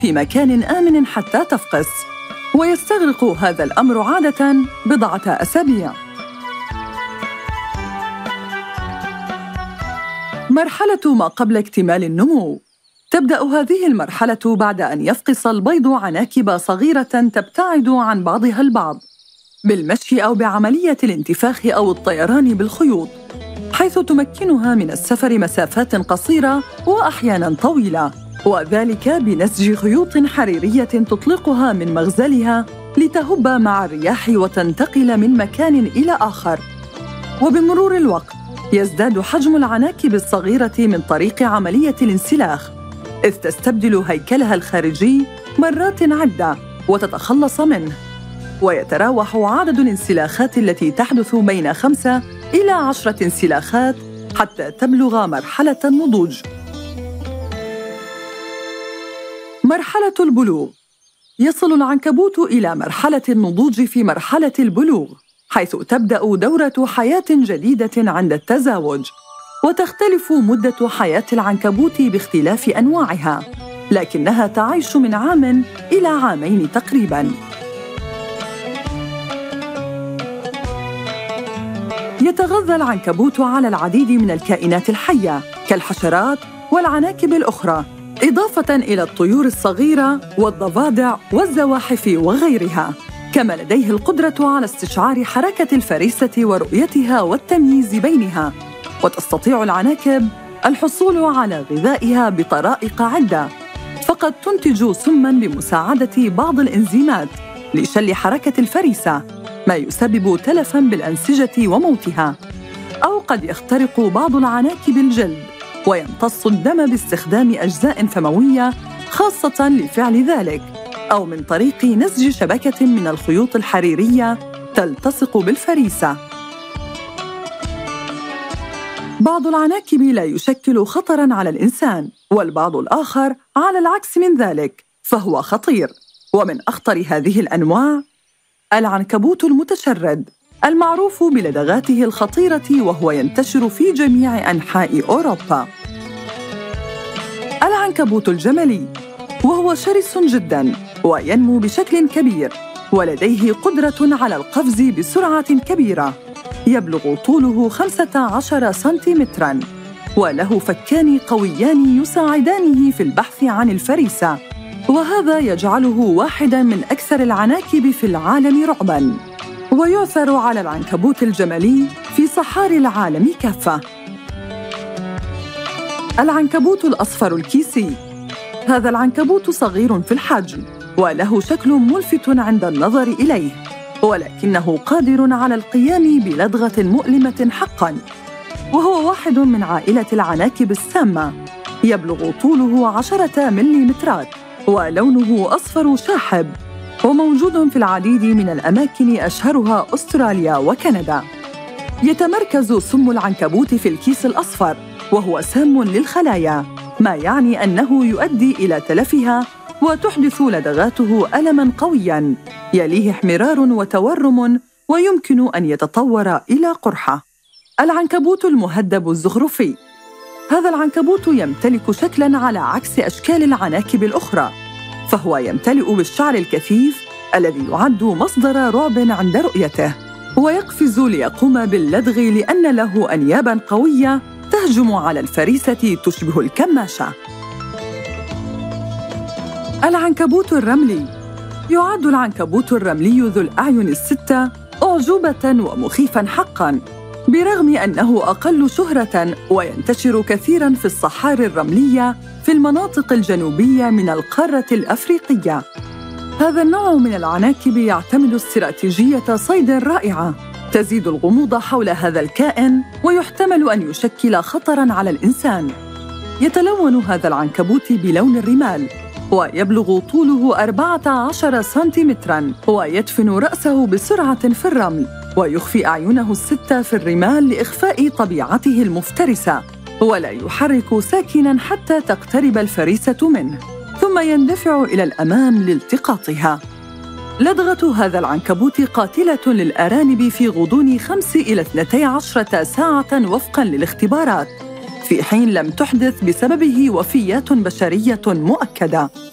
في مكان آمن حتى تفقس، ويستغرق هذا الأمر عادة بضعة أسابيع. مرحلة ما قبل اكتمال النمو. تبدأ هذه المرحلة بعد أن يفقس البيض عناكب صغيرة تبتعد عن بعضها البعض بالمشي أو بعملية الانتفاخ أو الطيران بالخيوط، حيث تمكنها من السفر مسافات قصيرة وأحياناً طويلة، وذلك بنسج خيوط حريرية تطلقها من مغزلها لتهب مع الرياح وتنتقل من مكان إلى آخر. وبمرور الوقت يزداد حجم العناكب الصغيرة من طريق عملية الانسلاخ، إذ تستبدل هيكلها الخارجي مرات عدة وتتخلص منه، ويتراوح عدد الانسلاخات التي تحدث بين 5 إلى 10 انسلاخات حتى تبلغ مرحلة النضوج. مرحلة البلوغ. يصل العنكبوت إلى مرحلة النضوج في مرحلة البلوغ، حيث تبدأ دورة حياة جديدة عند التزاوج، وتختلف مدة حياة العنكبوت باختلاف أنواعها، لكنها تعيش من عام إلى عامين تقريباً. يتغذى العنكبوت على العديد من الكائنات الحية كالحشرات والعناكب الأخرى، إضافة إلى الطيور الصغيرة والضفادع والزواحف وغيرها، كما لديه القدرة على استشعار حركة الفريسة ورؤيتها والتمييز بينها. وتستطيع العناكب الحصول على غذائها بطرائق عدة، فقد تنتج سماً بمساعدة بعض الإنزيمات لشل حركة الفريسة، ما يسبب تلفاً بالأنسجة وموتها. أو قد يخترق بعض العناكب الجلد ويمتص الدم باستخدام أجزاء فموية خاصة لفعل ذلك، أو من طريق نسج شبكة من الخيوط الحريرية تلتصق بالفريسة. بعض العناكب لا يشكل خطراً على الإنسان، والبعض الآخر على العكس من ذلك فهو خطير. ومن أخطر هذه الأنواع العنكبوت المتشرد، المعروف بلدغاته الخطيرة، وهو ينتشر في جميع أنحاء أوروبا. العنكبوت الجملي، وهو شرس جداً وينمو بشكل كبير، ولديه قدرة على القفز بسرعة كبيرة، يبلغ طوله 15 سنتيمتراً، وله فكان قويان يساعدانه في البحث عن الفريسة، وهذا يجعله واحداً من أكثر العناكب في العالم رعباً. ويعثر على العنكبوت الجملي في صحاري العالم كافة. العنكبوت الأصفر الكيسي. هذا العنكبوت صغير في الحجم وله شكل ملفت عند النظر إليه، ولكنه قادر على القيام بلدغة مؤلمة حقاً، وهو واحد من عائلة العناكب السامة. يبلغ طوله 10 مليمترات، ولونه أصفر شاحب، وموجود في العديد من الأماكن أشهرها أستراليا وكندا. يتمركز سم العنكبوت في الكيس الأصفر، وهو سام للخلايا، ما يعني أنه يؤدي إلى تلفها، وتحدث لدغاته ألماً قوياً، يليه احمرار وتورم، ويمكن أن يتطور إلى قرحة. العنكبوت المهدب الزخرفي. هذا العنكبوت يمتلك شكلاً على عكس أشكال العناكب الأخرى، فهو يمتلئ بالشعر الكثيف الذي يعد مصدر رعب عند رؤيته، ويقفز ليقوم باللدغ لأن له أنياباً قوية تهجم على الفريسة تشبه الكماشة. العنكبوت الرملي. يعد العنكبوت الرملي ذو الأعين الستة أعجوبة ومخيفاً حقاً، برغم أنه أقل شهرة وينتشر كثيراً في الصحاري الرملية في المناطق الجنوبية من القارة الأفريقية. هذا النوع من العناكب يعتمد استراتيجية صيد رائعة تزيد الغموض حول هذا الكائن، ويحتمل أن يشكل خطراً على الإنسان. يتلون هذا العنكبوت بلون الرمال، ويبلغ طوله 14 سنتيمتراً، ويدفن رأسه بسرعة في الرمل، ويخفي أعينه الستة في الرمال لإخفاء طبيعته المفترسة، ولا يحرك ساكناً حتى تقترب الفريسة منه، ثم يندفع إلى الأمام لالتقاطها. لدغة هذا العنكبوت قاتلة للأرانب في غضون 5 إلى 12 ساعة وفقاً للاختبارات، في حين لم تحدث بسببه وفيات بشرية مؤكدة.